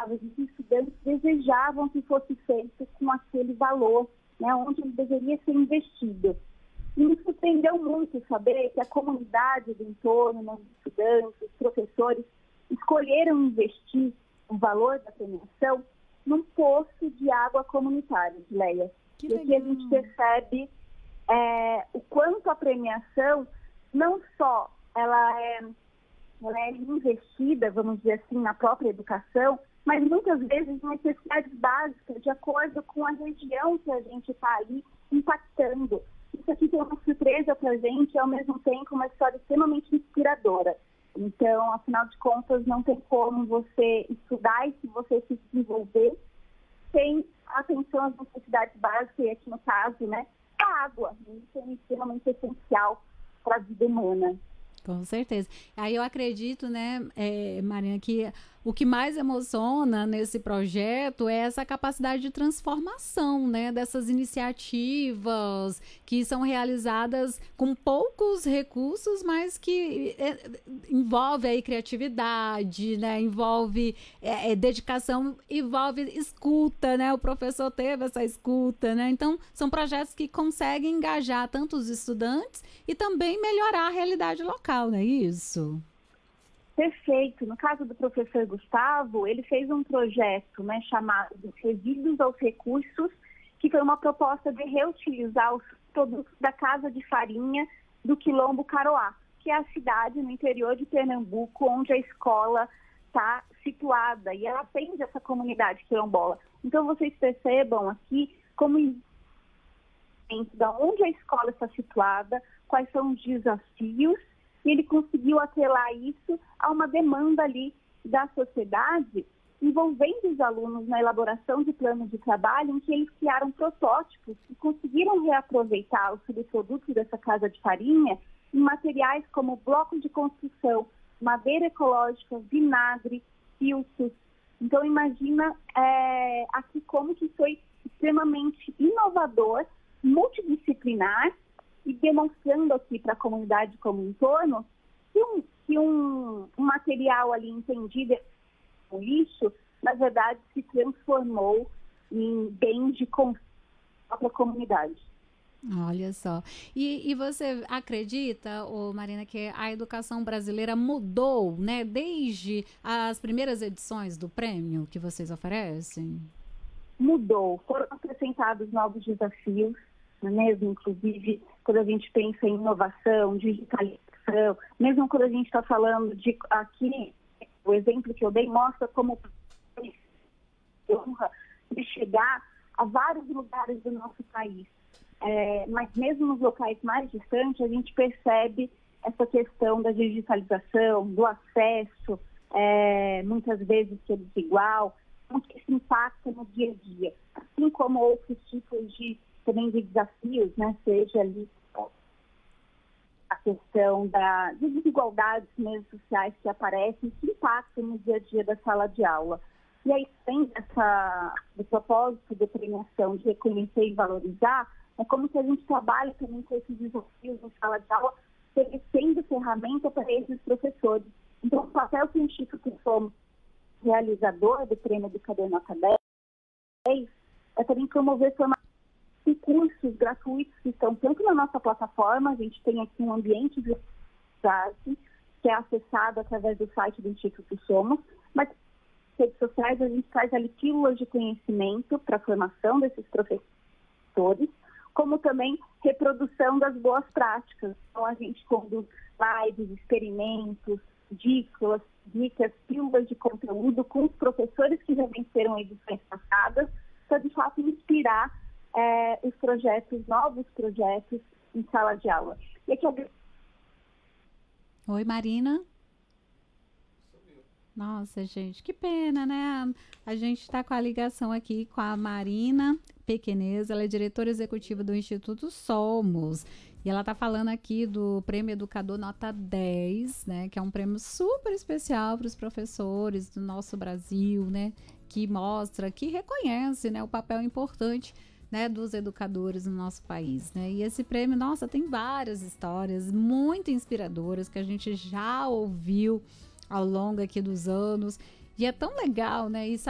os estudantes desejavam que fosse feito com aquele valor, né, onde ele deveria ser investido. E me surpreendeu muito saber que a comunidade do entorno, né, os estudantes, os professores, escolheram investir o valor da premiação num poço de água comunitário, Leia. E aqui a gente percebe o quanto a premiação, não só ela é investida, vamos dizer assim, na própria educação, mas muitas vezes em necessidades básicas, de acordo com a região que a gente está ali impactando. Isso aqui tem uma surpresa para a gente e, ao mesmo tempo, uma história extremamente inspiradora. Então, afinal de contas, não tem como você estudar e se você se desenvolver sem atenção às necessidades básicas, e aqui no caso, né, a água. Isso é extremamente essencial para a vida humana. Com certeza. Aí eu acredito, né, Marina, que o que mais emociona nesse projeto é essa capacidade de transformação, né, dessas iniciativas que são realizadas com poucos recursos, mas que envolve aí criatividade, né, envolve dedicação, envolve escuta, né, o professor teve essa escuta, né, então são projetos que conseguem engajar tanto os estudantes e também melhorar a realidade local, não é isso? Perfeito. No caso do professor Gustavo, ele fez um projeto, né, chamado Resíduos aos Recursos, que foi uma proposta de reutilizar os produtos da casa de farinha do Quilombo Caroá, que é a cidade no interior de Pernambuco onde a escola está situada, e ela atende essa comunidade quilombola. Então, vocês percebam aqui como da onde a escola está situada, quais são os desafios, e ele conseguiu atrelar isso a uma demanda ali da sociedade, envolvendo os alunos na elaboração de planos de trabalho, em que eles criaram protótipos e conseguiram reaproveitar os subprodutos dessa casa de farinha em materiais como blocos de construção, madeira ecológica, vinagre, filtros. Então, imagina aqui como que foi extremamente inovador, multidisciplinar, e demonstrando aqui para a comunidade como um torno que um material ali entendido como lixo, na verdade, se transformou em bem de consumo para a comunidade. Olha só. E você acredita, Marina, que a educação brasileira mudou, né, desde as primeiras edições do prêmio que vocês oferecem? Mudou. Foram acrescentados novos desafios, mesmo, inclusive, quando a gente pensa em inovação, digitalização, mesmo quando a gente está falando de aqui, o exemplo que eu dei mostra como honra de chegar a vários lugares do nosso país. Mas mesmo nos locais mais distantes, a gente percebe essa questão da digitalização, do acesso, muitas vezes que é desigual, que isso impacta no dia a dia, assim como outros tipos de desafios, né? Seja ali a questão de desigualdades mesmo sociais que aparecem, que impactam no dia a dia da sala de aula. E aí tem do propósito de premiação, de reconhecer e valorizar, é como se a gente trabalha também com esses desafios na sala de aula, oferecendo ferramenta para esses professores. Então, o papel que o Instituto Somos, realizador do Prêmio Educador Nota 10, é também promover formação em cursos gratuitos que estão tanto na nossa plataforma, a gente tem aqui um ambiente de arte, que é acessado através do site do Instituto Somos, mas nas redes sociais a gente traz ali pílulas de conhecimento para a formação desses professores, como também reprodução das boas práticas. Então a gente conduz lives, experimentos, dicas, pílulas de conteúdo com os professores que já venceram edições passadas, para de fato inspirar os projetos, novos projetos em sala de aula. E aqui Oi, Marina. Nossa, gente, que pena, né? A gente está com a ligação aqui com a Marina Pequenez, ela é diretora executiva do Instituto Somos. E ela está falando aqui do Prêmio Educador Nota 10, né? Que é um prêmio super especial para os professores do nosso Brasil, né? Que mostra, que reconhece, né, o papel importante, né, dos educadores no nosso país, né? E esse prêmio, nossa, tem várias histórias muito inspiradoras que a gente já ouviu ao longo aqui dos anos. E é tão legal, né? E